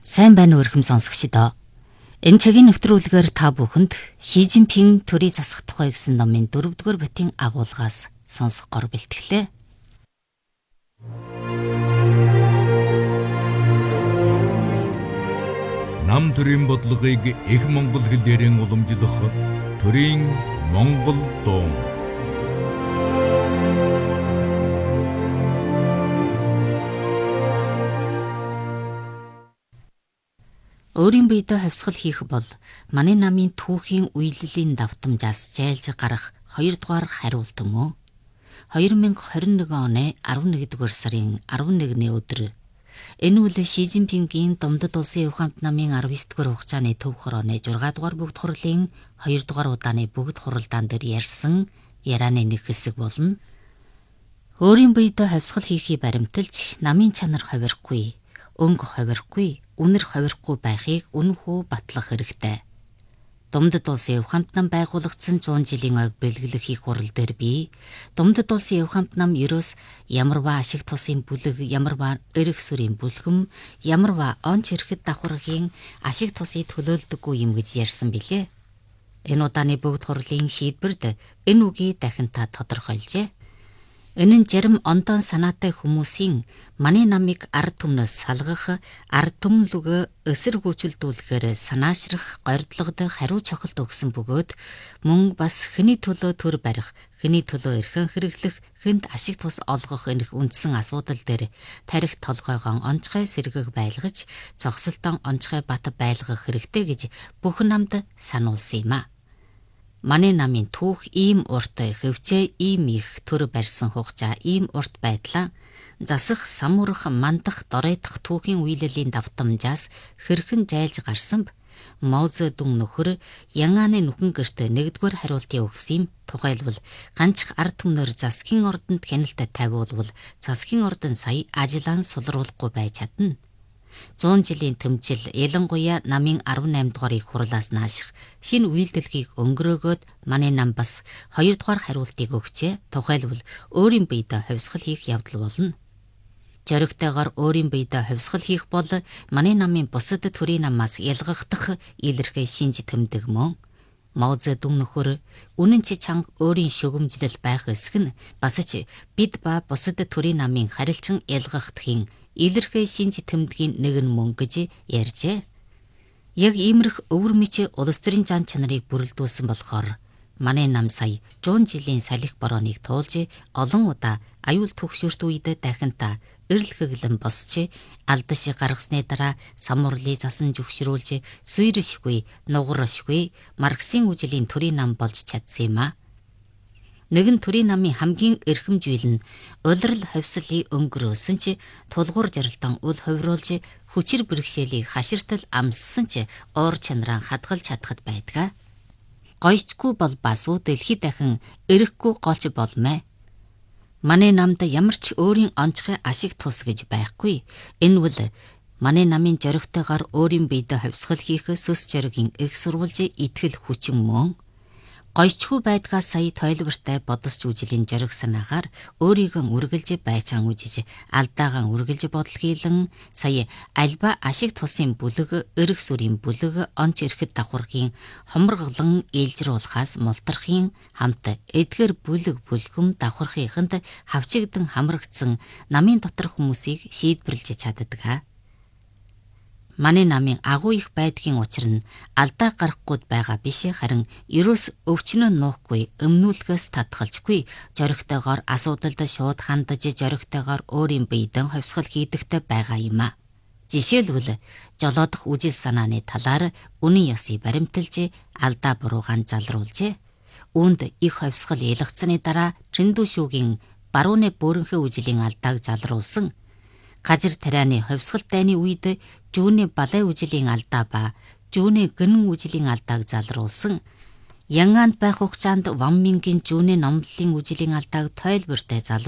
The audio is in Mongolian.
Сайн байна уу өрхөм сонсогчдоо. Энэ цагийн нэвтрүүлгээр та бүхэнд Ши Жинпин төрийн засах тухай гэсэн номын 4-р бүтийн агуулгаас сонсох гор бэлтгэлээ. Нам төрийн бодлогыг их монгол хэлээрээ уламжлах төрийн монгол дуу. Өөрийн биедээ хавьсгал хийх бол манай намын түүхийн үйлдэлийн давтамжаас зайлж гарах 2-р хариулт мөн. 2021 оны 11-р сарын 11-ний өдөр энэ үл Ши Жинпингийн Домдод улсын Хувь хамт намын 19-р хугацааны төв хорооны 6-р бүгд хурлын 2-р удааны бүгд хуралдаан дээр ярьсан ярианы нэг хэсэг болно. Өөрийн биедээ хавьсгал хийхийг баримталж намын чанар ховирохгүй, өнгө ховирохгүй, үнэр ховирохгүй байхыг үнэхүү батлах хэрэгтэй. Домдод улсын Хувь хамт нам байгуулагдсан 100 жилийн ойг бэлгэлэх их хурал дээр би Домдод улсын Хувь хамт нам ерөөс ямарваа ашиг тусын бүлэг, ямарваа эрх сүрийн бүлхэм, ямарваа онц ирэхэд давхаргын ашиг тусыг төлөөлдөггүй юм гэж ярьсан билээ. Энэ удааны бүгд хурлын шийдвэрд энэ үгийг дахин та тодорхойлжээ. Энэ нь зарим ондоон санаатай хүмүүсийн манай намыг ард түмнээс салгах, ард түмнлүгөө эсэргүүцэлдүүлэхээр санаашрах, горьдлогод хариу цохилт өгсөн бөгөөд мөн бас хэний төлөө төр барих, хэний төлөө эрхэн хэрэглэх, хэнд ашиг тус олгох энэх үндсэн асуудал дээр тарих толгойгоо онцгой сэргэг байлгаж, зогсолтон онцгой бат байлгах хэрэгтэй гэж бүх намд сануулсан юм а. Манай намын түүх ийм урт хөвчөө ийм их төр барьсан хугацаа ийм урт байдлаа засах самурах мандах дорейтох түүхийн үйлдэлийн давтамжаас хэрхэн зайлж гарсан б. Мао Цзэдун нөхөр Янгааны нүхэн гэрт 1-р хариултыг өгсөн юм. Тухайлбал ганцх ард түмнэр засгийн ордонд хяналтад тавиулвал засгийн ордон сая ажиллаан сулруулахгүй байж чадна. 100 жилийн тэмцэл ялангуяа намын 18 дугаар их хурлаас нааших шинэ үйлдэлгийг өнгөрөөгөөд манай нам бас 2-р хариултыг өгчээ. Тухайлбал өөрийн биедээ хавьсгал хийх явдал болно. Зоригтойгоор өөрийн биедээ хавьсгал хийх бол манай намын бусад төрийн намаас ялгахдах илэрхий шинж тэмдэг мөн. Мао Цзэдун нөхөр үнэн чи чанга өөрийн шүгэмжлэл байх эсэх нь бас ч бид ба бусад төрийн намын харилцан ялгахдахын илэрхий шинж тэмдгийн нэг нь мөн гэж ярьжээ. Яг иймэрх өвөр мөчөө улс төрийн зан чанарыг бүрэлдүүлсэн болохоор манай нам сая 100 жилийн салхи борооны туулж олон удаа аюул төгшөрт үед дахин та эрэл хэглэн босч алдаш гаргасны дараа самурлыг засан зөвшрүүлж суйршгүй, нугаршгүй Марксийн үжлийн төрийн нам болж чадсан юм а. Нэгэн төрийн намын хамгийн эрхэмжүүл нь улирал хавьслыг өнгөрөөсөн ч тулгуур жаралтан үл хувируулж хүчир бэрхшээлийг хаширтал амссан ч уур чанараа хадгалж чадхад байдгаа. Гойчгүй бол бас уу дэлхий дахин эрэхгүй голч болмээ. Манай намд ямар ч өөрийн онцгой ашиг тус гэж байхгүй. Энэ бол манай намын зоригтойгоор өөрийн биедээ хавьсгал хийх сүс зоригийн их сурвалж итгэл хүчин мөн. Гойчгүй байдгаас сая тойлбортой бодос жүжилийн зориг санаагаар өөрийгөө үргэлж байцаан үжиж алдаагаан үргэлж бодол хийлэн сая альба ашиг тусын бүлэг эрх сүрийн бүлэг онц ирэхэд давхаргын хоморголон ээлжруулахаас мултрахын хамт эдгэр бүлэг бүлхэм давхархынд хавчигдан хамрагдсан намын дотор хүмүүсийг шийдвэрлэж чаддаг. Манай намын агуу их байдгийн учир нь алдаа гарахгүй байгаа биш харин ерөөс өвчнөө нуухгүй өмнүүлэхээс татгалзгүй зоригтойгоор асуудалд шууд хандаж зоригтойгоор өөрийн биедэн хавьсгал хийдэгтэй байгаа юм а. Жишээлбэл жолоодох үжил санааны талаар үнэн ёсыг баримталж алдаа буруугаан залруулжээ. Үүнд их хавьсгал ялгцсаны дараа Чиндүү шүүгийн барууны бөөрөнхөө үжилийн алдааг залруулсан. Газар тарианы ховсгал дайны үед жүүний балай үжилийн алдаа ба жүүний гэнэн үжилийн алдааг залруулсан. Янгаанд байх хугацаанд Ван Мингийн жүүний номлолын үжилийн алдааг тойлбортой